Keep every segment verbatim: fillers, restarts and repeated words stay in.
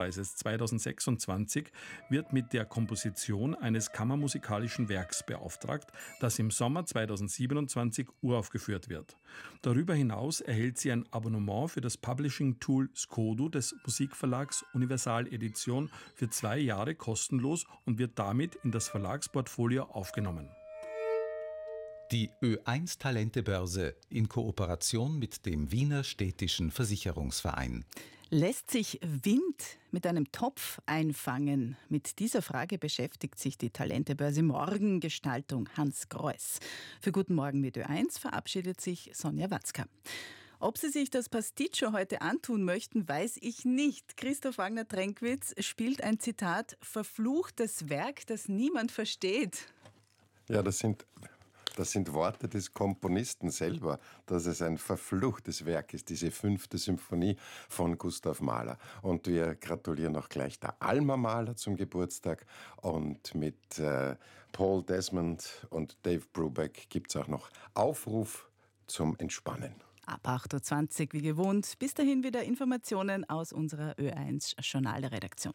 Preises zweitausendsechsundzwanzig wird mit der Komposition eines kammermusikalischen Werks beauftragt, das im Sommer zweitausendsiebenundzwanzig uraufgeführt wird. Darüber hinaus erhält sie ein Abonnement für das Publishing-Tool Skodu des Musikverlags Universal Edition für zwei Jahre kostenlos und wird damit in das Verlagsportfolio aufgenommen. Die Ö eins Talentebörse in Kooperation mit dem Wiener Städtischen Versicherungsverein. Lässt sich Wind mit einem Topf einfangen? Mit dieser Frage beschäftigt sich die Talentebörse Morgengestaltung Hans Greuß. Für Guten Morgen mit Ö eins verabschiedet sich Sonja Watzka. Ob Sie sich das Pasticcio heute antun möchten, weiß ich nicht. Christoph Wagner-Tränkwitz spielt ein Zitat verfluchtes Werk, das niemand versteht. Ja, das sind... Das sind Worte des Komponisten selber, dass es ein verfluchtes Werk ist, diese fünfte Symphonie von Gustav Mahler. Und wir gratulieren auch gleich der Alma Mahler zum Geburtstag. Und mit äh, Paul Desmond und Dave Brubeck gibt es auch noch Aufruf zum Entspannen. Ab acht Uhr zwanzig wie gewohnt. Bis dahin wieder Informationen aus unserer Ö eins Journalredaktion.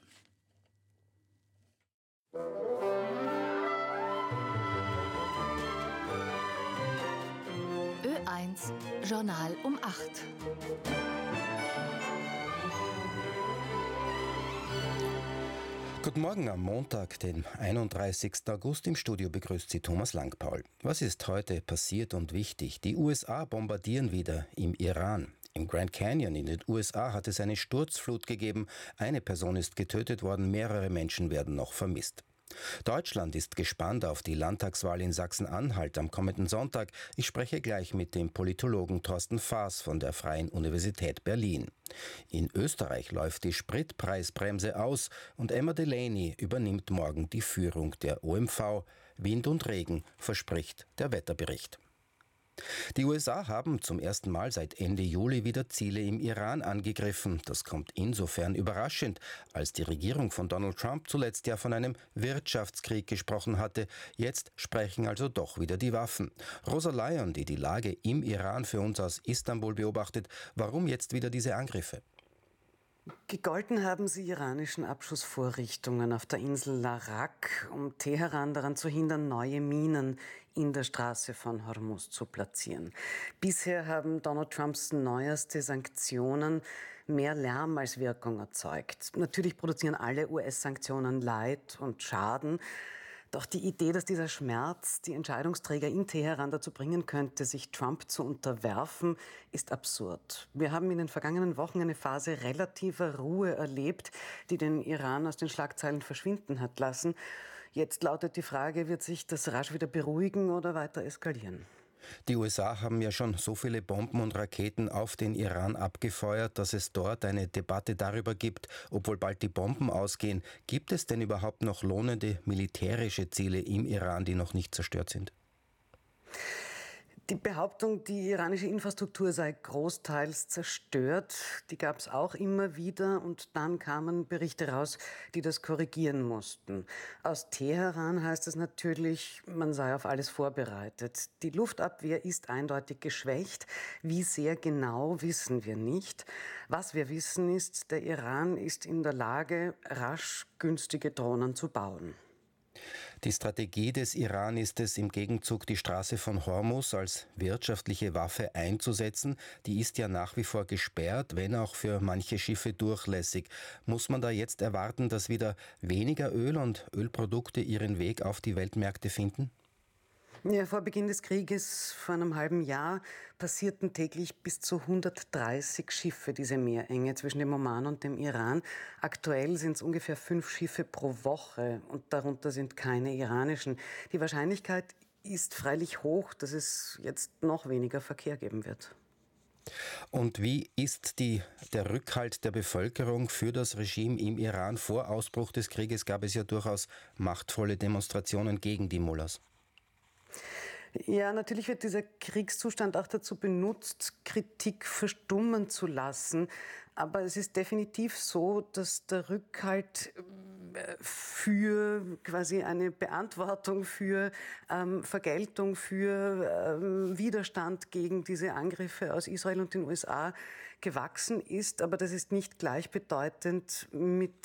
Ö eins Journal um acht. Guten Morgen am Montag, den einunddreißigsten August. Im Studio begrüßt Sie Thomas Langpaul. Was ist heute passiert und wichtig? Die U S A bombardieren wieder im Iran. Im Grand Canyon in den U S A hat es eine Sturzflut gegeben. Eine Person ist getötet worden, mehrere Menschen werden noch vermisst. Deutschland ist gespannt auf die Landtagswahl in Sachsen-Anhalt am kommenden Sonntag. Ich spreche gleich mit dem Politologen Thorsten Faas von der Freien Universität Berlin. In Österreich läuft die Spritpreisbremse aus und Emma Delaney übernimmt morgen die Führung der O M V. Wind und Regen verspricht der Wetterbericht. Die U S A haben zum ersten Mal seit Ende Juli wieder Ziele im Iran angegriffen. Das kommt insofern überraschend, als die Regierung von Donald Trump zuletzt ja von einem Wirtschaftskrieg gesprochen hatte. Jetzt sprechen also doch wieder die Waffen. Rosa Lyon, die die Lage im Iran für uns aus Istanbul beobachtet, warum jetzt wieder diese Angriffe? Gegolten haben sie iranischen Abschussvorrichtungen auf der Insel Larak, um Teheran daran zu hindern, neue Minen in der Straße von Hormuz zu platzieren. Bisher haben Donald Trumps neueste Sanktionen mehr Lärm als Wirkung erzeugt. Natürlich produzieren alle U S-Sanktionen Leid und Schaden. Doch die Idee, dass dieser Schmerz die Entscheidungsträger in Teheran dazu bringen könnte, sich Trump zu unterwerfen, ist absurd. Wir haben in den vergangenen Wochen eine Phase relativer Ruhe erlebt, die den Iran aus den Schlagzeilen verschwinden hat lassen. Jetzt lautet die Frage, wird sich das rasch wieder beruhigen oder weiter eskalieren? Die U S A haben ja schon so viele Bomben und Raketen auf den Iran abgefeuert, dass es dort eine Debatte darüber gibt, obwohl bald die Bomben ausgehen. Gibt es denn überhaupt noch lohnende militärische Ziele im Iran, die noch nicht zerstört sind? Die Behauptung, die iranische Infrastruktur sei großteils zerstört, die gab es auch immer wieder und dann kamen Berichte raus, die das korrigieren mussten. Aus Teheran heißt es natürlich, man sei auf alles vorbereitet. Die Luftabwehr ist eindeutig geschwächt. Wie sehr genau, wissen wir nicht. Was wir wissen ist, der Iran ist in der Lage, rasch günstige Drohnen zu bauen. Die Strategie des Iran ist es, im Gegenzug die Straße von Hormuz als wirtschaftliche Waffe einzusetzen. Die ist ja nach wie vor gesperrt, wenn auch für manche Schiffe durchlässig. Muss man da jetzt erwarten, dass wieder weniger Öl und Ölprodukte ihren Weg auf die Weltmärkte finden? Ja, vor Beginn des Krieges vor einem halben Jahr passierten täglich bis zu hundertdreißig Schiffe diese Meerenge zwischen dem Oman und dem Iran. Aktuell sind es ungefähr fünf Schiffe pro Woche und darunter sind keine iranischen. Die Wahrscheinlichkeit ist freilich hoch, dass es jetzt noch weniger Verkehr geben wird. Und wie ist die, der Rückhalt der Bevölkerung für das Regime im Iran? Vor Ausbruch des Krieges gab es ja durchaus machtvolle Demonstrationen gegen die Mullahs. Ja, natürlich wird dieser Kriegszustand auch dazu benutzt, Kritik verstummen zu lassen. Aber es ist definitiv so, dass der Rückhalt für quasi eine Beantwortung, für ähm, Vergeltung, für ähm, Widerstand gegen diese Angriffe aus Israel und den U S A gewachsen ist. Aber das ist nicht gleichbedeutend mit